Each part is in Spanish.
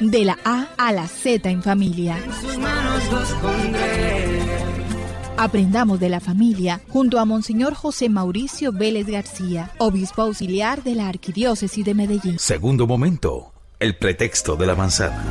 De la A a la Z en familia. En sus manos los pondré. Aprendamos de la familia junto a Monseñor José Mauricio Vélez García, obispo auxiliar de la Arquidiócesis de Medellín. Segundo momento, el pretexto de la manzana.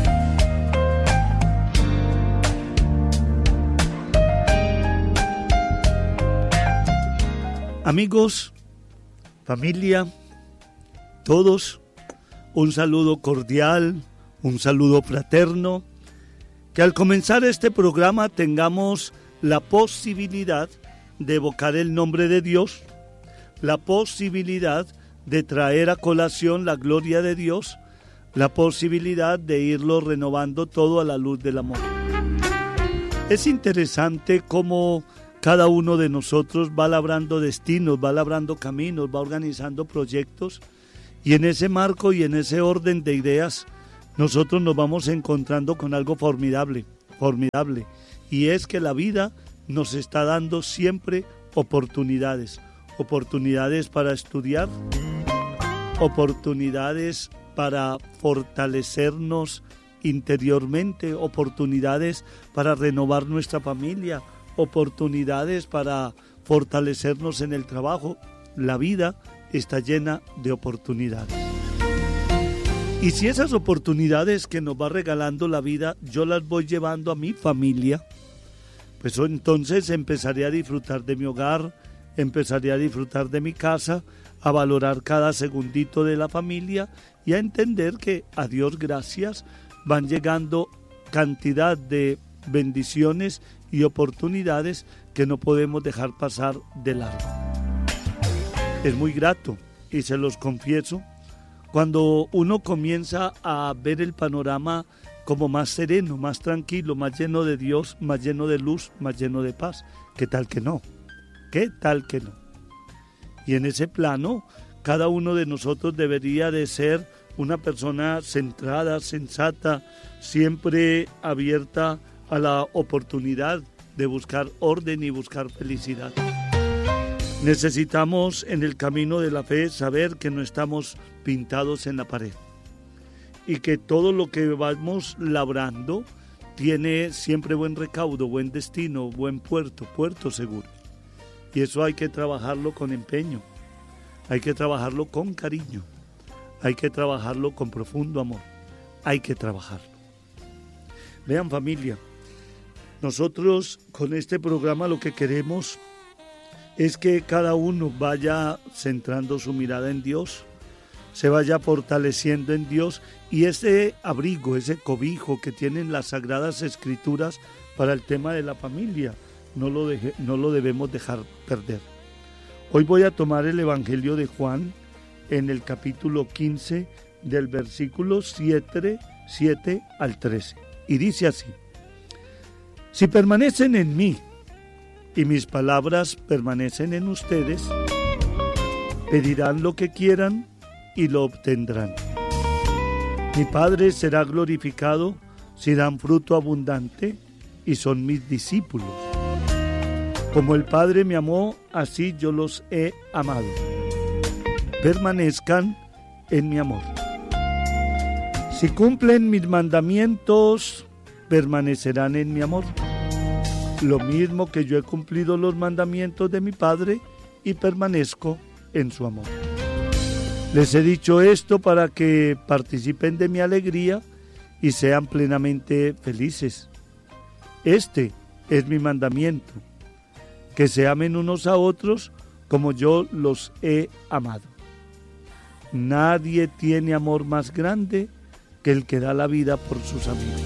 Amigos, familia, todos, un saludo cordial, un saludo fraterno, que al comenzar este programa tengamos la posibilidad de evocar el nombre de Dios, la posibilidad de traer a colación la gloria de Dios, la posibilidad de irlo renovando todo a la luz del amor. Es interesante cómo cada uno de nosotros va labrando destinos, va labrando caminos, va organizando proyectos, y en ese marco y en ese orden de ideas nosotros nos vamos encontrando con algo formidable, y es que la vida nos está dando siempre oportunidades para estudiar, oportunidades para fortalecernos interiormente, oportunidades para renovar nuestra familia, oportunidades para fortalecernos en el trabajo. La vida está llena de oportunidades. Y si esas oportunidades que nos va regalando la vida, yo las voy llevando a mi familia, pues entonces empezaré a disfrutar de mi hogar, empezaré a disfrutar de mi casa, a valorar cada segundito de la familia y a entender que, a Dios gracias, van llegando cantidad de bendiciones y oportunidades que no podemos dejar pasar de largo. Es muy grato, y se los confieso, cuando uno comienza a ver el panorama como más sereno, más tranquilo, más lleno de Dios, más lleno de luz, más lleno de paz. ¿Qué tal que no? ¿Qué tal que no? Y en ese plano, cada uno de nosotros debería de ser una persona centrada, sensata, siempre abierta a la oportunidad de buscar orden y buscar felicidad. Necesitamos en el camino de la fe saber que no estamos pintados en la pared y que todo lo que vamos labrando tiene siempre buen recaudo, buen destino, buen puerto seguro. Y eso hay que trabajarlo con empeño, hay que trabajarlo con cariño, hay que trabajarlo con profundo amor, hay que trabajarlo. Vean, familia, nosotros con este programa lo que queremos es que cada uno vaya centrando su mirada en Dios, se vaya fortaleciendo en Dios, y ese abrigo, ese cobijo que tienen las Sagradas Escrituras para el tema de la familia, no lo debemos dejar perder. Hoy voy a tomar el Evangelio de Juan en el capítulo 15 del versículo 7 al 13, y dice así: si permanecen en mí y mis palabras permanecen en ustedes, pedirán lo que quieran y lo obtendrán. Mi Padre será glorificado si dan fruto abundante y son mis discípulos. Como el Padre me amó, así yo los he amado. Permanezcan en mi amor. Si cumplen mis mandamientos, permanecerán en mi amor. Lo mismo que yo he cumplido los mandamientos de mi Padre y permanezco en su amor. Les he dicho esto para que participen de mi alegría y sean plenamente felices. Este es mi mandamiento, que se amen unos a otros como yo los he amado. Nadie tiene amor más grande que el que da la vida por sus amigos.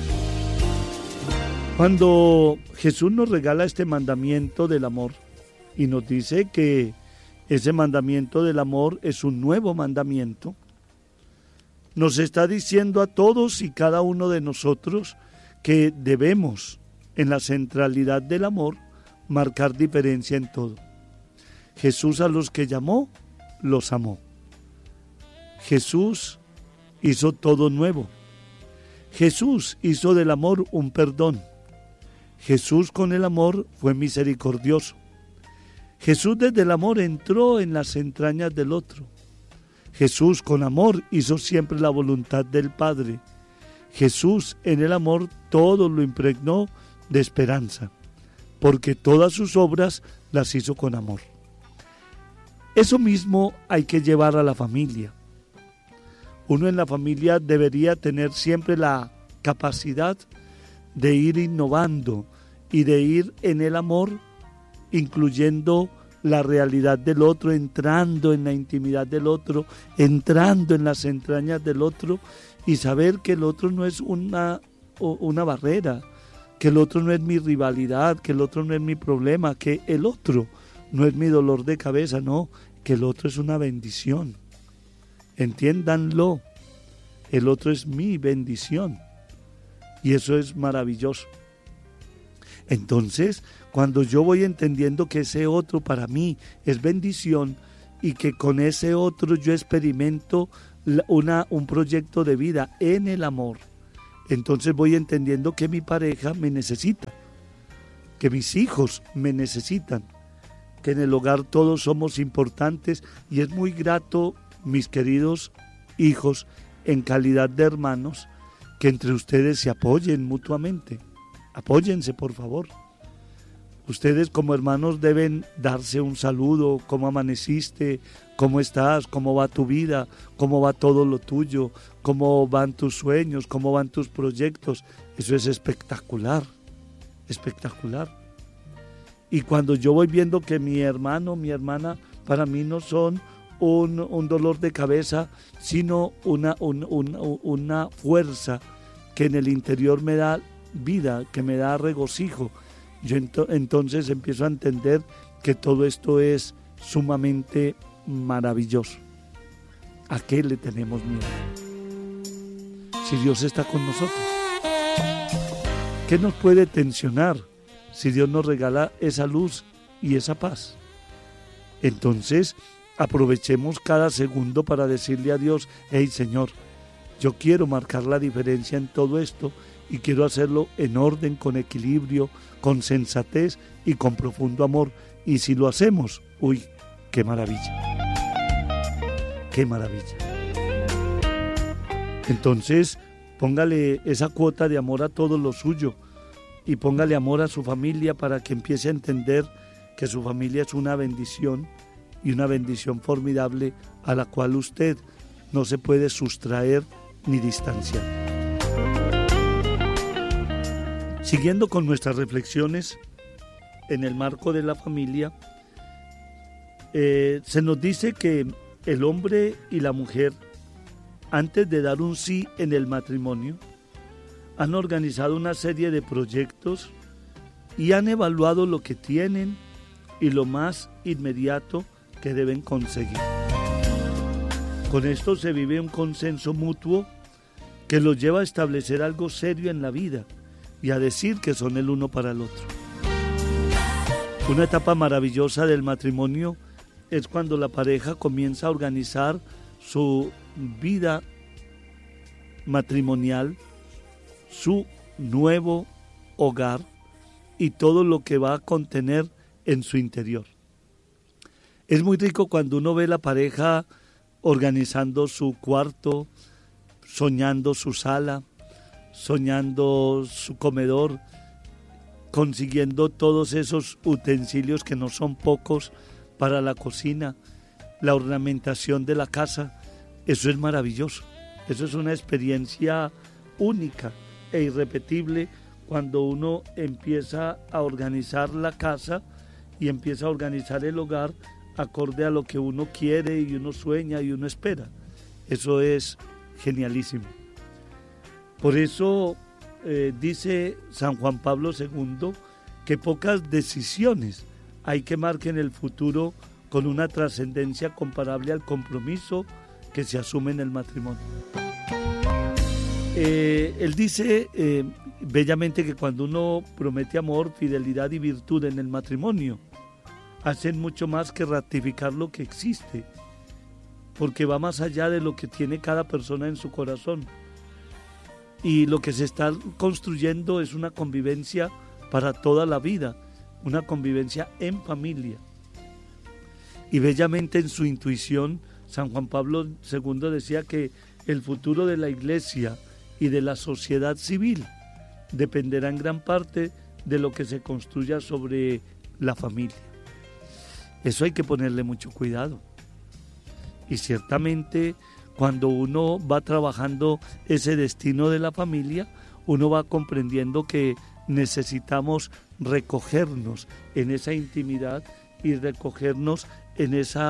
Cuando Jesús nos regala este mandamiento del amor y nos dice que ese mandamiento del amor es un nuevo mandamiento, nos está diciendo a todos y cada uno de nosotros que debemos, en la centralidad del amor, marcar diferencia en todo. Jesús a los que llamó, los amó. Jesús hizo todo nuevo. Jesús hizo del amor un perdón. Jesús con el amor fue misericordioso. Jesús desde el amor entró en las entrañas del otro. Jesús con amor hizo siempre la voluntad del Padre. Jesús en el amor todo lo impregnó de esperanza, porque todas sus obras las hizo con amor. Eso mismo hay que llevar a la familia. Uno en la familia debería tener siempre la capacidad de ir innovando y de ir en el amor, incluyendo la realidad del otro, entrando en la intimidad del otro, entrando en las entrañas del otro y saber que el otro no es una barrera, que el otro no es mi rivalidad, que el otro no es mi problema, que el otro no es mi dolor de cabeza, no, que el otro es una bendición. Entiéndanlo, el otro es mi bendición y eso es maravilloso. Entonces, cuando yo voy entendiendo que ese otro para mí es bendición y que con ese otro yo experimento un proyecto de vida en el amor, entonces voy entendiendo que mi pareja me necesita, que mis hijos me necesitan, que en el hogar todos somos importantes y es muy grato, mis queridos hijos, en calidad de hermanos, que entre ustedes se apoyen mutuamente. Apóyense, por favor. Ustedes como hermanos deben darse un saludo, cómo amaneciste, cómo estás, cómo va tu vida, cómo va todo lo tuyo, cómo van tus sueños, cómo van tus proyectos. Eso es espectacular, espectacular. Y cuando yo voy viendo que mi hermano, mi hermana, para mí no son un dolor de cabeza, sino una fuerza que en el interior me da vida, que me da regocijo, yo entonces empiezo a entender que todo esto es sumamente maravilloso. ¿A qué le tenemos miedo? Si Dios está con nosotros, ¿qué nos puede tensionar si Dios nos regala esa luz y esa paz? Entonces, aprovechemos cada segundo para decirle a Dios: hey Señor, yo quiero marcar la diferencia en todo esto y quiero hacerlo en orden, con equilibrio, con sensatez y con profundo amor. Y si lo hacemos, ¡uy, qué maravilla! ¡Qué maravilla! Entonces, póngale esa cuota de amor a todo lo suyo y póngale amor a su familia para que empiece a entender que su familia es una bendición y una bendición formidable a la cual usted no se puede sustraer ni distanciar. Siguiendo con nuestras reflexiones en el marco de la familia, se nos dice que el hombre y la mujer, antes de dar un sí en el matrimonio, han organizado una serie de proyectos y han evaluado lo que tienen y lo más inmediato que deben conseguir. Con esto se vive un consenso mutuo que los lleva a establecer algo serio en la vida y a decir que son el uno para el otro. Una etapa maravillosa del matrimonio es cuando la pareja comienza a organizar su vida matrimonial, su nuevo hogar y todo lo que va a contener en su interior. Es muy rico cuando uno ve la pareja organizando su cuarto, soñando su sala, soñando su comedor, consiguiendo todos esos utensilios que no son pocos para la cocina, la ornamentación de la casa. Eso es maravilloso. Eso es una experiencia única e irrepetible cuando uno empieza a organizar la casa y empieza a organizar el hogar acorde a lo que uno quiere y uno sueña y uno espera. Eso es genialísimo. Por eso dice San Juan Pablo II que pocas decisiones hay que marquen el futuro con una trascendencia comparable al compromiso que se asume en el matrimonio. Él dice bellamente que cuando uno promete amor, fidelidad y virtud en el matrimonio, hacen mucho más que ratificar lo que existe, porque va más allá de lo que tiene cada persona en su corazón. Y lo que se está construyendo es una convivencia para toda la vida, una convivencia en familia. Y bellamente en su intuición, San Juan Pablo II decía que el futuro de la iglesia y de la sociedad civil dependerá en gran parte de lo que se construya sobre la familia. Eso hay que ponerle mucho cuidado. Y ciertamente cuando uno va trabajando ese destino de la familia, uno va comprendiendo que necesitamos recogernos en esa intimidad y recogernos en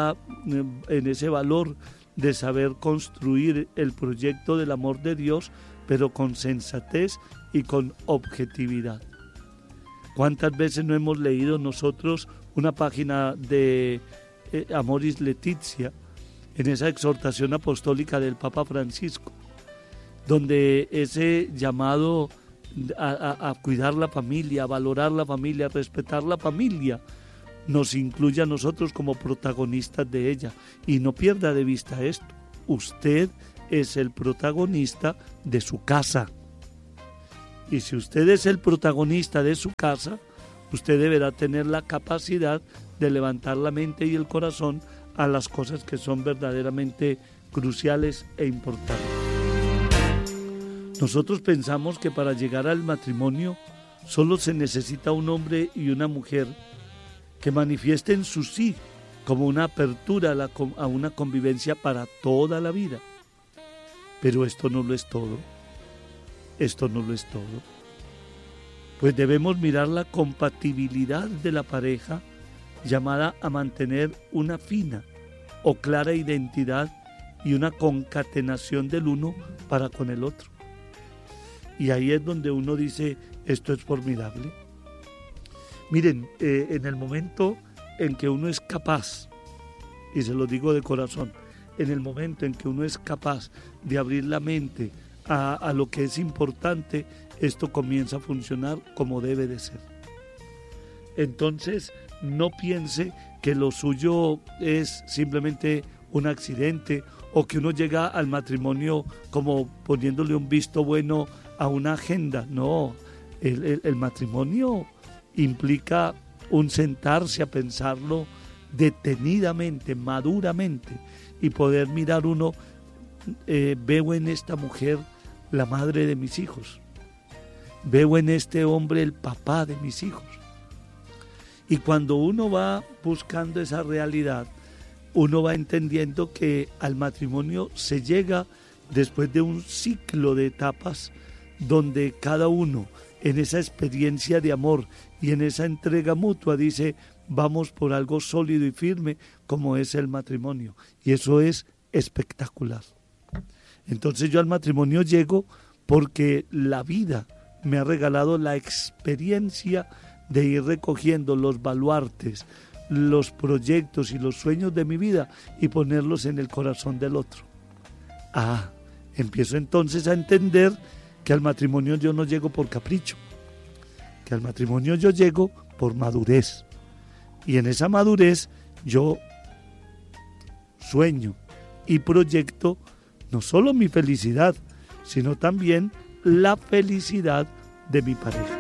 ese valor de saber construir el proyecto del amor de Dios, pero con sensatez y con objetividad. ¿Cuántas veces no hemos leído nosotros una página de Amoris Laetitia en esa exhortación apostólica del Papa Francisco, donde ese llamado a cuidar la familia, a valorar la familia, a respetar la familia, nos incluye a nosotros como protagonistas de ella? Y no pierda de vista esto: usted es el protagonista de su casa. Y si usted es el protagonista de su casa, usted deberá tener la capacidad de levantar la mente y el corazón a las cosas que son verdaderamente cruciales e importantes. Nosotros pensamos que para llegar al matrimonio solo se necesita un hombre y una mujer que manifiesten su sí como una apertura a una convivencia para toda la vida. Pero esto no lo es todo. Esto no lo es todo. Pues debemos mirar la compatibilidad de la pareja, llamada a mantener una fina o clara identidad y una concatenación del uno para con el otro. Y ahí es donde uno dice: esto es formidable. Miren, en el momento en que uno es capaz, y se lo digo de corazón, en el momento en que uno es capaz de abrir la mente a lo que es importante, esto comienza a funcionar como debe de ser. Entonces, no piense que lo suyo es simplemente un accidente, o que uno llega al matrimonio como poniéndole un visto bueno a una agenda. No, el matrimonio implica un sentarse a pensarlo detenidamente, maduramente, y poder mirar uno: veo en esta mujer la madre de mis hijos, veo en este hombre el papá de mis hijos. Y cuando uno va buscando esa realidad, uno va entendiendo que al matrimonio se llega después de un ciclo de etapas donde cada uno, en esa experiencia de amor y en esa entrega mutua, dice: vamos por algo sólido y firme como es el matrimonio. Y eso es espectacular. Entonces yo al matrimonio llego porque la vida me ha regalado la experiencia de ir recogiendo los baluartes, los proyectos y los sueños de mi vida y ponerlos en el corazón del otro. Empiezo entonces a entender que al matrimonio yo no llego por capricho, que al matrimonio yo llego por madurez. Y en esa madurez yo sueño y proyecto no solo mi felicidad, sino también la felicidad de mi pareja.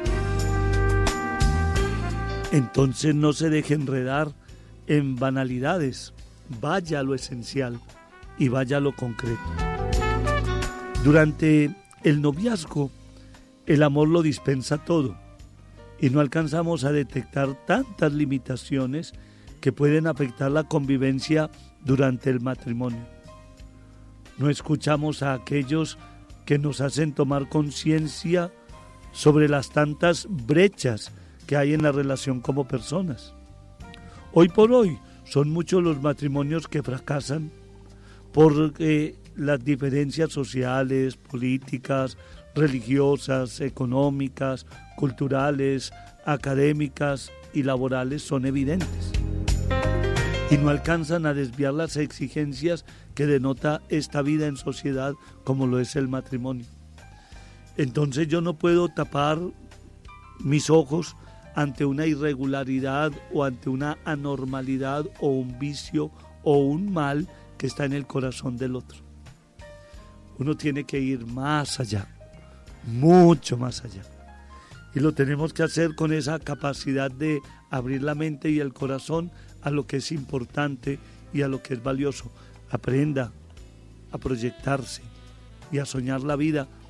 Entonces no se deje enredar en banalidades, vaya a lo esencial y vaya a lo concreto. Durante el noviazgo, el amor lo dispensa todo y no alcanzamos a detectar tantas limitaciones que pueden afectar la convivencia durante el matrimonio. No escuchamos a aquellos que nos hacen tomar conciencia sobre las tantas brechas que hay en la relación como personas. Hoy por hoy son muchos los matrimonios que fracasan porque las diferencias sociales, políticas, religiosas, económicas, culturales, académicas y laborales son evidentes y no alcanzan a desviar las exigencias que denota esta vida en sociedad como lo es el matrimonio. Entonces yo no puedo tapar mis ojos ante una irregularidad o ante una anormalidad o un vicio o un mal que está en el corazón del otro. Uno tiene que ir más allá, mucho más allá. Y lo tenemos que hacer con esa capacidad de abrir la mente y el corazón a lo que es importante y a lo que es valioso. Aprenda a proyectarse y a soñar la vida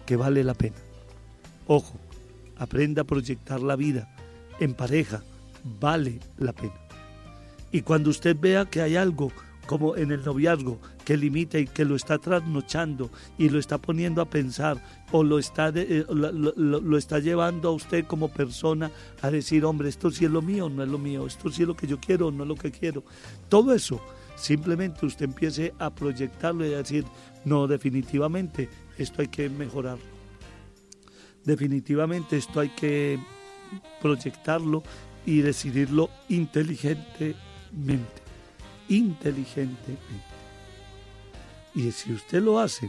que vale la pena. Ojo, aprenda a proyectar la vida en pareja, vale la pena. Y cuando usted vea que hay algo como en el noviazgo que limita y que lo está trasnochando y lo está poniendo a pensar o lo está llevando a usted como persona a decir, hombre, esto sí es lo mío, no es lo mío, esto sí es lo que yo quiero, no es lo que quiero. Todo eso, simplemente usted empiece a proyectarlo y a decir, no, definitivamente esto hay que mejorarlo. Definitivamente esto hay que proyectarlo y decidirlo inteligentemente. Y si usted lo hace,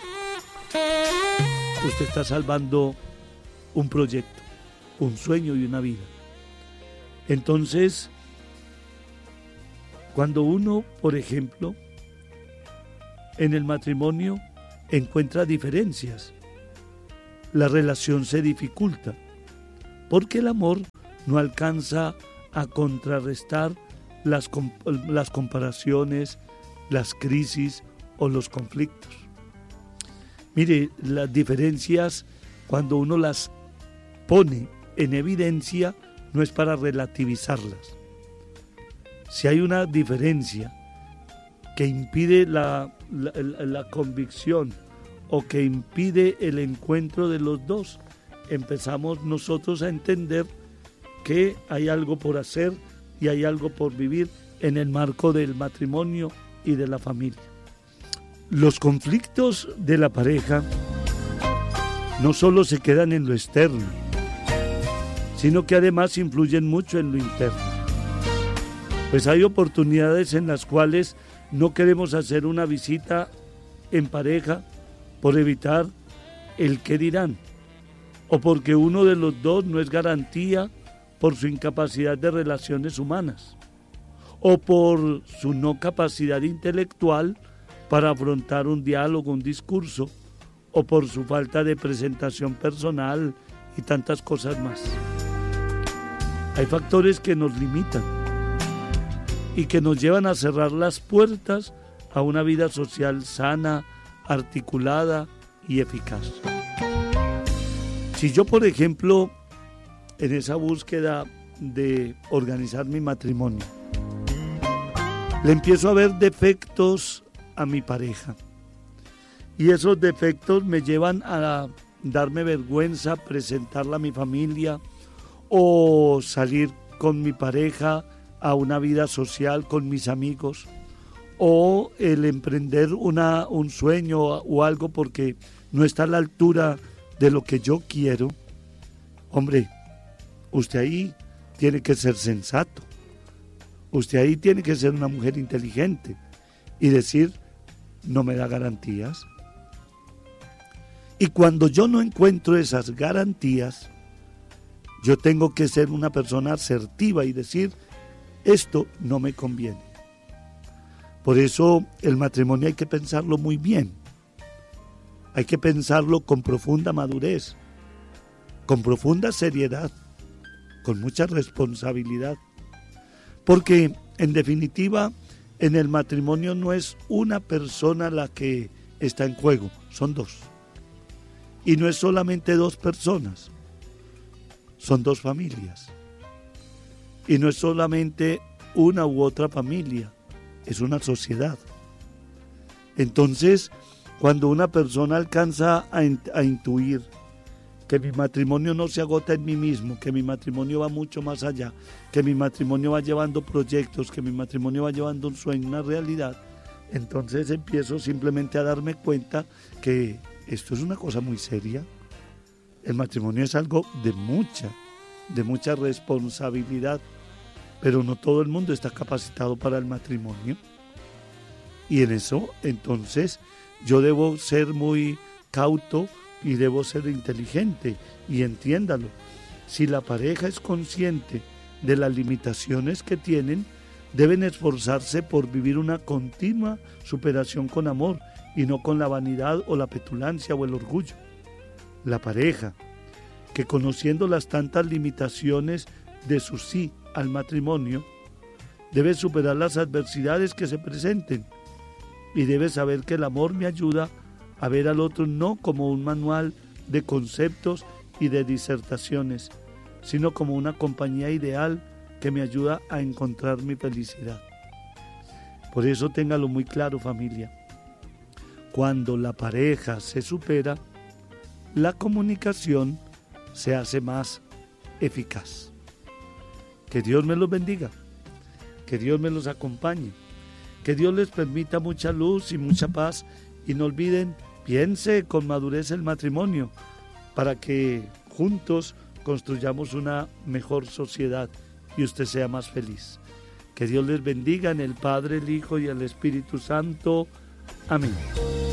usted está salvando un proyecto, un sueño y una vida. Entonces, cuando uno, por ejemplo, en el matrimonio encuentra diferencias, la relación se dificulta, porque el amor no alcanza a contrarrestar las comparaciones, las crisis o los conflictos. Mire, las diferencias, cuando uno las pone en evidencia, no es para relativizarlas. Si hay una diferencia que impide la convicción o que impide el encuentro de los dos, empezamos nosotros a entender que hay algo por hacer y hay algo por vivir en el marco del matrimonio y de la familia. Los conflictos de la pareja no solo se quedan en lo externo, sino que además influyen mucho en lo interno. Pues hay oportunidades en las cuales no queremos hacer una visita en pareja por evitar el qué dirán, o porque uno de los dos no es garantía por su incapacidad de relaciones humanas, o por su no capacidad intelectual para afrontar un diálogo, un discurso, o por su falta de presentación personal y tantas cosas más. Hay factores que nos limitan y que nos llevan a cerrar las puertas a una vida social sana, articulada y eficaz. Si yo, por ejemplo, en esa búsqueda de organizar mi matrimonio, le empiezo a ver defectos a mi pareja, y esos defectos me llevan a darme vergüenza presentarla a mi familia o salir con mi pareja a una vida social con mis amigos, o el emprender un sueño o algo porque no está a la altura de lo que yo quiero. Hombre, usted ahí tiene que ser sensato, usted ahí tiene que ser una mujer inteligente y decir, no me da garantías. Y cuando yo no encuentro esas garantías, yo tengo que ser una persona asertiva y decir, esto no me conviene. Por eso el matrimonio hay que pensarlo muy bien, hay que pensarlo con profunda madurez, con profunda seriedad, con mucha responsabilidad, porque en definitiva en el matrimonio no es una persona la que está en juego, son dos. Y no es solamente dos personas, son dos familias. Y no es solamente una u otra familia, es una sociedad. Entonces, cuando una persona alcanza a intuir que mi matrimonio no se agota en mí mismo, que mi matrimonio va mucho más allá, que mi matrimonio va llevando proyectos, que mi matrimonio va llevando un sueño, una realidad, entonces empiezo simplemente a darme cuenta que esto es una cosa muy seria. El matrimonio es algo de mucha responsabilidad, pero no todo el mundo está capacitado para el matrimonio. Y en eso, entonces, yo debo ser muy cauto y debo ser inteligente. Y entiéndalo, si la pareja es consciente de las limitaciones que tienen, deben esforzarse por vivir una continua superación con amor y no con la vanidad o la petulancia o el orgullo. La pareja, que conociendo las tantas limitaciones de su sí al matrimonio, debe superar las adversidades que se presenten y debe saber que el amor me ayuda a ver al otro no como un manual de conceptos y de disertaciones, sino como una compañía ideal que me ayuda a encontrar mi felicidad. Por eso téngalo muy claro, familia. Cuando la pareja se supera, la comunicación se hace más eficaz. Que Dios me los bendiga, que Dios me los acompañe, que Dios les permita mucha luz y mucha paz, y no olviden, piense con madurez el matrimonio para que juntos construyamos una mejor sociedad y usted sea más feliz. Que Dios les bendiga en el Padre, el Hijo y el Espíritu Santo. Amén.